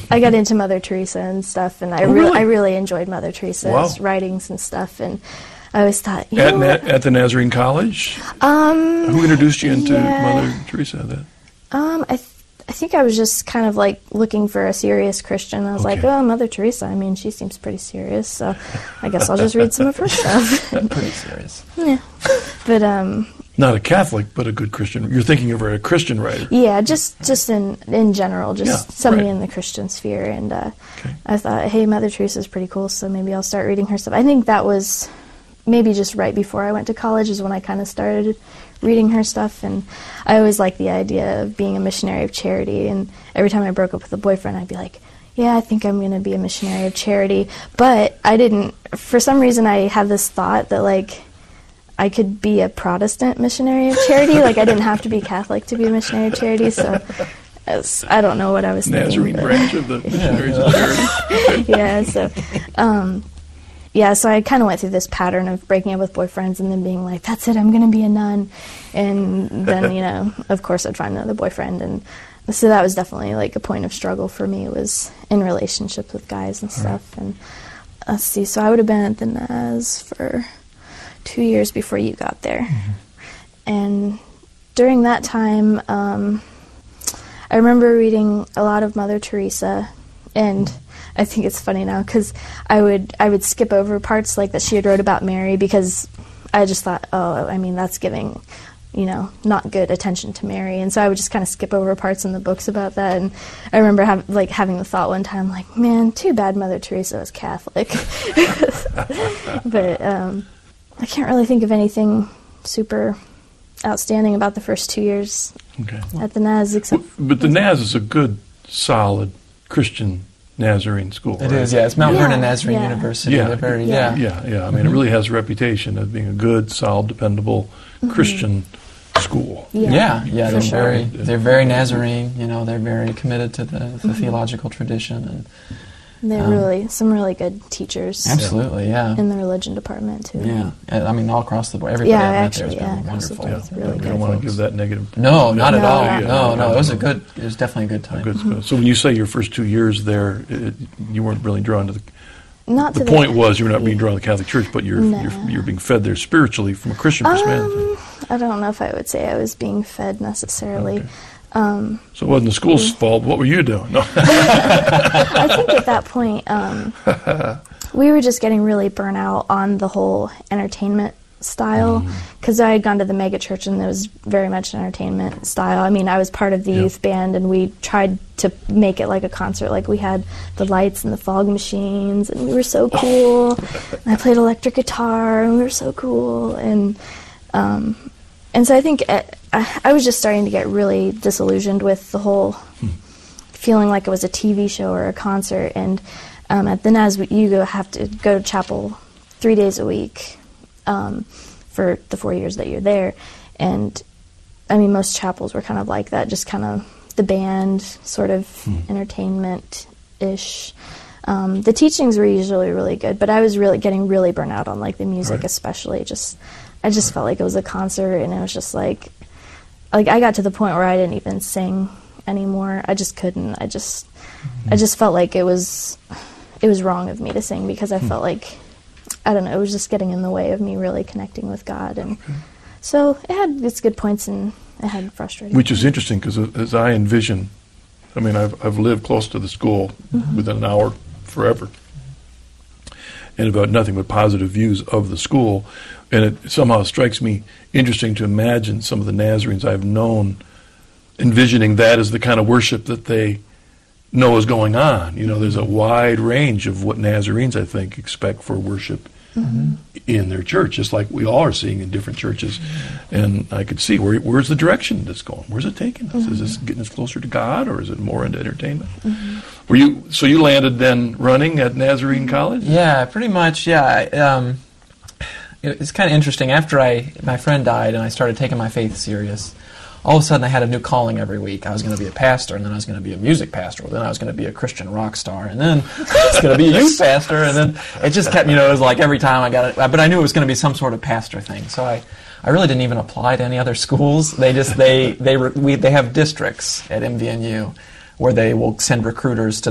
I got into Mother Teresa and stuff, and I really enjoyed Mother Teresa's writings and stuff, and I always thought, at the Nazarene College. Who introduced you into Mother Teresa then? I think I was just kind of like looking for a serious Christian. I was like, oh, Mother Teresa. I mean, she seems pretty serious, so I guess I'll just read some of her stuff. Pretty serious. Yeah, but not a Catholic, but a good Christian. You're thinking of her as a Christian writer. Yeah, just in general, somebody in the Christian sphere. And I thought, hey, Mother Teresa's pretty cool, so maybe I'll start reading her stuff. I think that was maybe just right before I went to college is when I kind of started reading her stuff. And I always liked the idea of being a missionary of charity. And every time I broke up with a boyfriend, I'd be like, yeah, I think I'm going to be a missionary of charity. But I didn't, for some reason, I had this thought that, like, I could be a Protestant missionary of charity. Like, I didn't have to be Catholic to be a missionary of charity, so I don't know what I was thinking. Nazarene branch of the missionaries of charity. So I kind of went through this pattern of breaking up with boyfriends and then being like, that's it, I'm going to be a nun. And then, of course I'd find another boyfriend. And so that was definitely like a point of struggle for me, was in relationships with guys and stuff. And let's see, so I would have been at the Naz for 2 years before you got there. Mm-hmm. And during that time, I remember reading a lot of Mother Teresa, and I think it's funny now because I would skip over parts like that she had wrote about Mary, because I just thought, that's giving, not good attention to Mary, and so I would just kind of skip over parts in the books about that. And I remember having the thought one time, like, man, too bad Mother Teresa was Catholic. But I can't really think of anything super outstanding about the first 2 years at the Naz, except. But the Naz is a good, solid Christian Nazarene school. It is, yeah. It's Mount Vernon Nazarene University. Yeah. I mean, it really has a reputation of being a good, solid, dependable Christian school. They're very Nazarene. They're very committed to the theological tradition, and they're really some really good teachers. Absolutely, in the religion department too. Yeah, I mean, all across the board. Everybody I've met there has been wonderful. Really you don't want to give that negative. No, not at all. No, it was definitely a good time. Good school. So when you say your first 2 years there, you weren't really drawn to the. Not the point was you were not being drawn to the Catholic Church, but you're being fed there spiritually from a Christian perspective. I don't know if I would say I was being fed necessarily. Okay. So it wasn't the school's fault. What were you doing? No. I think at that point we were just getting really burnt out on the whole entertainment style, because I had gone to the mega church and there was very much an entertainment style. I mean, I was part of the youth band, and we tried to make it like a concert. Like, we had the lights and the fog machines, and we were so cool. And I played electric guitar, and we were so cool. And so I think I was just starting to get really disillusioned with the whole feeling like it was a TV show or a concert. And at the Naz, you have to go to chapel 3 days a week for the 4 years that you're there. And, I mean, most chapels were kind of like that, just kind of the band, sort of entertainment-ish. The teachings were usually really good, but I was getting really burnt out on, like, the music especially. I just felt like it was a concert, and it was just like I got to the point where I didn't even sing anymore. I just couldn't. I just felt like it was wrong of me to sing, because I felt like, I don't know, it was just getting in the way of me really connecting with God. And so it had its good points and it had frustrating Which is interesting, because as I envision, I mean, I've lived close to the school within an hour forever, and about nothing but positive views of the school. And it somehow strikes me interesting to imagine some of the Nazarenes I've known envisioning that as the kind of worship that they know is going on. There's a wide range of what Nazarenes, I think, expect for worship in their church, just like we all are seeing in different churches. And I could see where's the direction that's going? Where's it taking us? Is this getting us closer to God, or is it more into entertainment? So you landed then running at Nazarene College? Yeah, pretty much, yeah. It's kind of interesting. After my friend died and I started taking my faith serious, all of a sudden I had a new calling every week. I was going to be a pastor, and then I was going to be a music pastor, then I was going to be a Christian rock star, and then I was going to be a youth pastor, and then it just kept, it was like every time I got it, but I knew it was going to be some sort of pastor thing. So I really didn't even apply to any other schools. They have districts at MVNU where they will send recruiters to